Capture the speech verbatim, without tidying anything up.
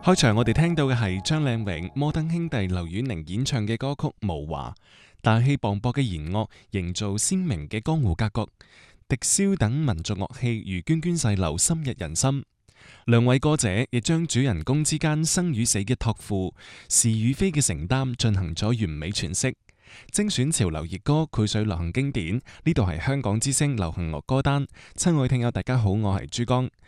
開場我哋聽到嘅係張靚穎、摩登兄弟劉婉玲演唱嘅歌曲《無華》，大氣磅礴嘅弦樂營造鮮明嘅江湖格局，笛簫等民族樂器如涓涓細流，深入人心。兩位歌者亦將主人公之間生與死嘅託付、是與非嘅承擔進行咗完美詮釋。精選潮流熱歌，膾萃流行經典。呢度係香港之聲流行樂歌單。親愛聽友大家好，我係珠江。